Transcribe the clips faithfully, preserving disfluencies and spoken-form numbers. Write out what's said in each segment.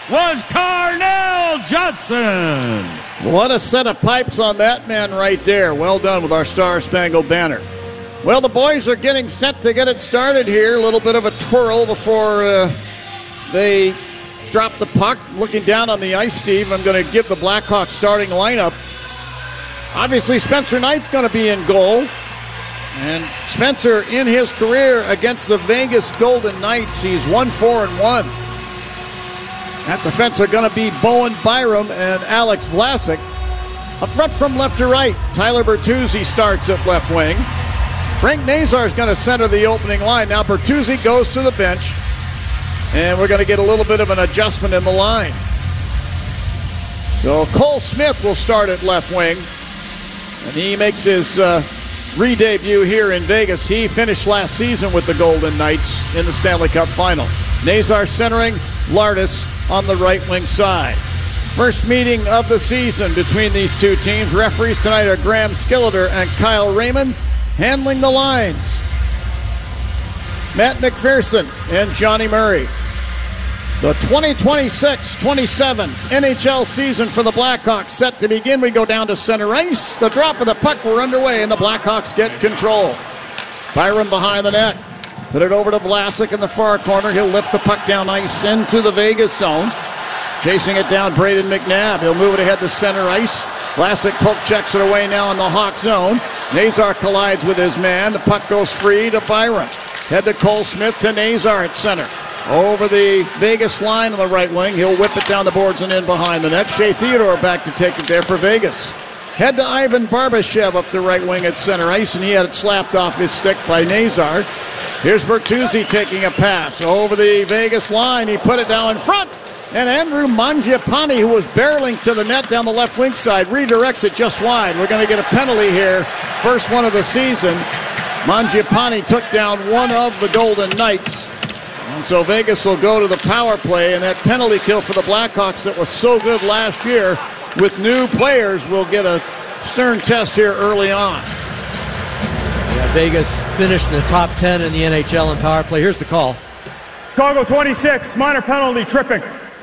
was Carnell Johnson. What a set of pipes on that man right there. Well done with our Star Spangled Banner. Well, the boys are getting set to get it started here. A little bit of a twirl before uh, they drop the puck. Looking down on the ice, Steve, I'm going to give the Blackhawks starting lineup. Obviously, Spencer Knight's going to be in goal. And Spencer, in his career against the Vegas Golden Knights, he's one four and one. At the fence are going to be Bowen Byram and Alex Vlasic. Up front from left to right, Tyler Bertuzzi starts at left wing. Frank Nazar is going to center the opening line. Now Bertuzzi goes to the bench, and we're going to get a little bit of an adjustment in the line. So Cole Smith will start at left wing, and he makes his uh, re-debut here in Vegas. He finished last season with the Golden Knights in the Stanley Cup Final. Nazar centering, Lardis on the right wing side. First meeting of the season between these two teams. Referees tonight are Graham Skilliter and Kyle Raymond. Handling the lines, Matt McPherson and Johnny Murray. The twenty twenty-six twenty-seven N H L season for the Blackhawks set to begin. We go down to center ice. The drop of the puck, we're underway, and the Blackhawks get control. Byram behind the net. Put it over to Vlasic in the far corner. He'll lift the puck down ice into the Vegas zone. Chasing it down, Braden McNabb. He'll move it ahead to center ice. Vlasic poke checks it away now in the Hawk zone. Nazar collides with his man. The puck goes free to Byram. Head to Cole Smith to Nazar at center. Over the Vegas line on the right wing. He'll whip it down the boards and in behind the net. Shea Theodore back to take it there for Vegas. Head to Ivan Barbashev up the right wing at center ice, and he had it slapped off his stick by Nazar. Here's Bertuzzi taking a pass over the Vegas line. He put it down in front. And Andrew Mangiapane, who was barreling to the net down the left wing side, redirects it just wide. We're going to get a penalty here. First one of the season. Mangiapane took down one of the Golden Knights. And so Vegas will go to the power play, and that penalty kill for the Blackhawks that was so good last year with new players will get a stern test here early on. Yeah, Vegas finished in the top ten in the N H L in power play. Here's the call. Chicago twenty-six, minor penalty, tripping.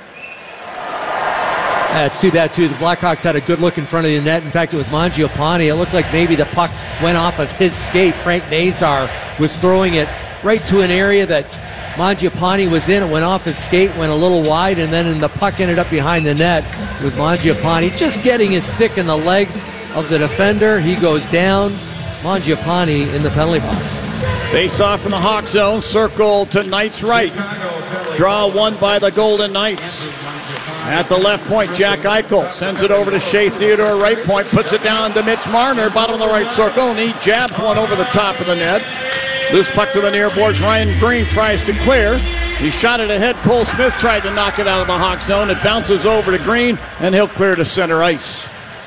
Uh, it's too bad, too. The Blackhawks had a good look in front of the net. In fact, it was Mangiapane. It looked like maybe the puck went off of his skate. Frank Nazar was throwing it right to an area that Mangiapane was in. It went off his skate, went a little wide, and then the puck ended up behind the net. It was Mangiapane just getting his stick in the legs of the defender. He goes down. Mangiapane in the penalty box. Face off in the Hawk zone. Circle to Knights right. Draw one by the Golden Knights. At the left point, Jack Eichel sends it over to Shea Theodore, right point, puts it down to Mitch Marner, bottom of the right circle, and he jabs one over the top of the net. Loose puck to the near boards. Ryan Green tries to clear. He shot it ahead. Cole Smith tried to knock it out of the Hawk zone. It bounces over to Green, and he'll clear to center ice.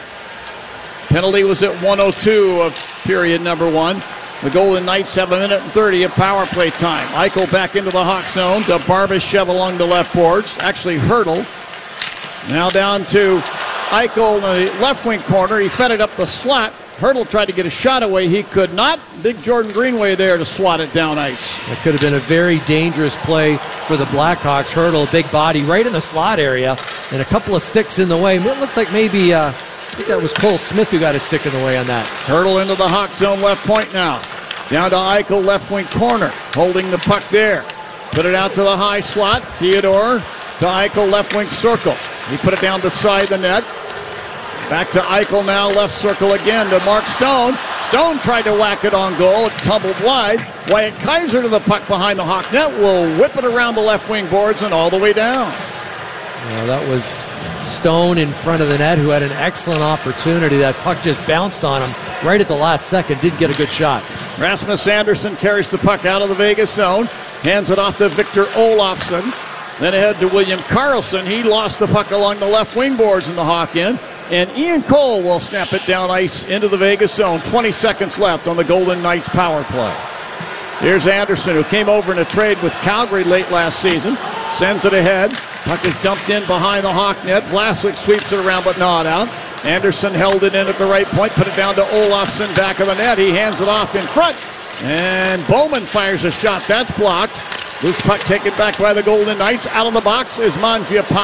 Penalty was at one oh two of period number one. The Golden Knights have a minute and thirty of power play time. Eichel back into the Hawk zone to Barbashev along the left boards. Actually, Hurdle. Now down to Eichel in the left wing corner. He fed it up the slot. Hurdle tried to get a shot away. He could not. Big Jordan Greenway there to swat it down ice. It could have been a very dangerous play for the Blackhawks. Hurdle, big body, right in the slot area, and a couple of sticks in the way. It looks like maybe, uh, I think that was Cole Smith who got a stick in the way on that. Hurdle into the Hawk zone left point now. Down to Eichel left wing corner, holding the puck there. Put it out to the high slot. Theodore to Eichel left wing circle. He put it down beside the net. Back to Eichel now, left circle again to Mark Stone. Stone tried to whack it on goal. It tumbled wide. Wyatt Kaiser to the puck behind the Hawk net. Will whip it around the left wing boards and all the way down. Well, that was Stone in front of the net, who had an excellent opportunity. That puck just bounced on him right at the last second. Didn't get a good shot. Rasmus Anderson carries the puck out of the Vegas zone. Hands it off to Victor Olofsson. Then ahead to William Karlsson. He lost the puck along the left wing boards in the Hawk end. And Ian Cole will snap it down ice into the Vegas zone. twenty seconds left on the Golden Knights power play. Here's Anderson, who came over in a trade with Calgary late last season. Sends it ahead. Puck is dumped in behind the Hawk net. Vlasic sweeps it around but not out. Anderson held it in at the right point. Put it down to Olofsson, back of the net. He hands it off in front. And Bowman fires a shot. That's blocked. Loose puck taken back by the Golden Knights. Out of the box is Mangiapane.